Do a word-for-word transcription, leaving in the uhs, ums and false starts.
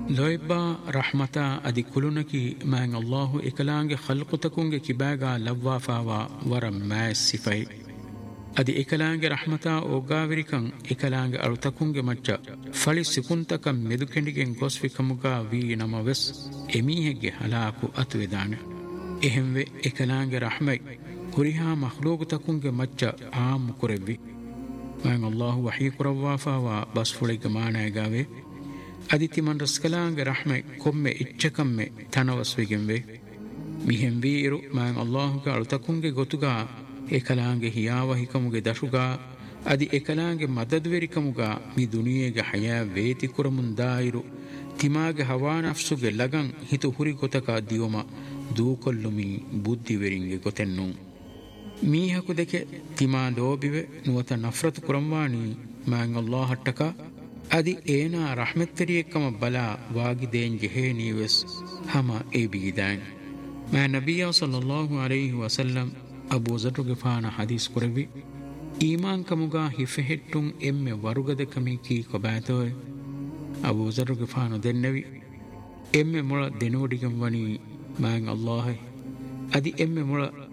ಲೊಯ್ಬಾ ರಹ್ಮತ ಅದಿ ಕುಲುನಕಿ ಮ್ಯಾಂಗ್ ಅಲ್ಲಾಹು ಎಕಲಾಂಗೆ ಖಲ್ಕುತಕುಂಗೆ ಕಿಬಾಗಾ ಲವ್ವಾಫಾವಾ ವರ ಮ್ಯಾಸ್ ಸಿಫೈ ಅದಿ ಎಕಲಾಂಗೆ ರಹ್ಮತ ಒಗ್ಗಾವಿರಿಕಂ ಎಕಲಾಂಗೆ ಅಳುತಕುಂಗೆ ಮಚ್ಚ ಫಳಿ ಸಿಕುಂತಕಂ ಮೆದುಕೆಂಡಿಗೆಂ ಗೊಸ್ವಿಕಮುಗಾ ವೀ ನಮವೆಸ್ ಎಮೀಹೆಗ್ಗೆ ಹಲಾಕು ಅತುವೆದಾನೆ ಎಹೆಂವೆ ಎಕಲಾಂಗೆ ರಹ್ಮೈ ಹುರಿಹಾ ಮಖ್ಲೂಗುತಕುಂಗೆ ಮಚ್ಚ ಆಮ್ ಕುರೆವ್ವಿ ಮ್ಯಾಂಗ್ ಅಲ್ಲಾಹು ವಹೀ ಕುರವ್ವಾಫಾವಾ ಬಸ್ಫುಳಿಗೆ ಮಾನಾಯಗಾವೆ ಅದಿತಿಮನ್ ರಸ್ಕಲಾಂಗೆ ರಹ್ಮೆ ಕೊಮ್ಮೆ ಇಚ್ಚಕಮ್ಮೆ ತನವಸ್ವಿಗೆಂವೆ ಮಿಹೆಂ ವೀರು ಮ್ಯಾಂಗ್ ಅಲ್ಲಾಹುಗೆ ಅಳುತಕುಂಗೆ ಗೊತುಗಾ ಎಕಲಾಂಗೆ ಹಿಯಾವ ಹಿಕಮುಗೆ ದಶುಗಾ ಅದಿ ಎಕಲಾಂಗೆ ಮದದ್ವೆರಿಕಮುಗಾ ಮಿ ದುನಿಯೆಗೆ ಹಯಾ ವೇತಿ ಕುರಮುಂದಾಯಿರು ತಿಮಾಗೆ ಹವಾನಫ್ಸುಗೆ ಲಗಂ ಹಿತು ಹುರಿ ಗೊತಕ ದಿವಮ ದೂಕೊಲ್ಲುಮಿ ಬುದ್ಧಿವೆರಿಂಗೆ ಗೊತೆನ್ನು ಮೀಹಕು ದೆಕೆ ತಿಮಾ ಲೋಬಿವೆ ನುವತ ನಫ್ರತ್ ಕುರಂವಾಣಿ ಮ್ಯಾಂಗ್ ಅಲ್ಲಾಹಟ್ಟಕ ಅದಿ ಏನಾ ರಹ್ಮೆತ್ತರಿಯಕ್ಕಮ ಬಲಾ ವಾಗಿದೇನ್ ಜೆಹೇ ನೀವೆಸ್ ಹಮ ಎ ಬಿಗಿದಾನ್ ಮಾ ನಬಿಯ ಸಲ್ಲಲ್ಲಾಹು ಅಲೈಹಿ ವಸಲ್ಲಂ ಅಬೂ ಝರ್ ಗಿಫಾನ ಹದೀಸ್ ಕುರವಿ ಈಮಾನ್ ಕಮುಗಾ ಹಿಫೆಹೆಟ್ಟುಂ ಎಮ್ಮೆ ವರುಗದ ಕಮಿ ಕೀ ಕೊಬಾತೋಯ್ ಅಬೂ ಝರ್ ಗಿಫಾನ ದೆನ್ನವಿ ಎಮ್ಮೆ ಮುಳ ದೆನೋಡಿಗಂ ವನಿ ಮ್ಯಾಂಗ್ ಅಲ್ಲಾಹ್ ಅದಿ ಎಮ್ಮೆ ಮುಳ